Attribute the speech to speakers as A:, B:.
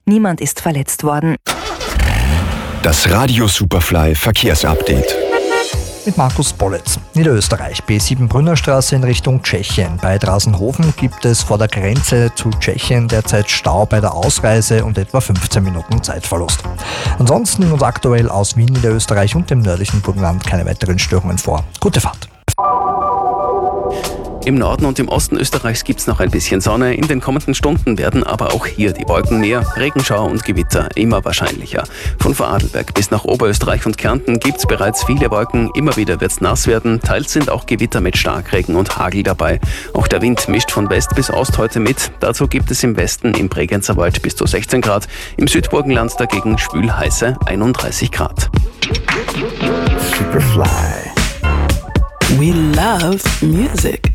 A: Niemand ist verletzt worden.
B: Das Radio Superfly Verkehrsupdate.
C: Mit Markus Bollitz. Niederösterreich, B7 Straße in Richtung Tschechien. Bei Drasenhofen gibt es vor der Grenze zu Tschechien derzeit Stau bei der Ausreise und etwa 15 Minuten Zeitverlust. Ansonsten liegen uns aktuell aus Wien, Niederösterreich und dem nördlichen Burgenland keine weiteren Störungen vor. Gute Fahrt.
D: Im Norden und im Osten Österreichs gibt's noch ein bisschen Sonne. In den kommenden Stunden werden aber auch hier die Wolken mehr. Regenschauer und Gewitter immer wahrscheinlicher. Von Vorarlberg bis nach Oberösterreich und Kärnten gibt's bereits viele Wolken. Immer wieder wird's nass werden. Teils sind auch Gewitter mit Starkregen und Hagel dabei. Auch der Wind mischt von West bis Ost heute mit. Dazu gibt es im Westen im Bregenzerwald bis zu 16 Grad. Im Südburgenland dagegen schwül-heiße 31 Grad.
B: Superfly.
E: We love music.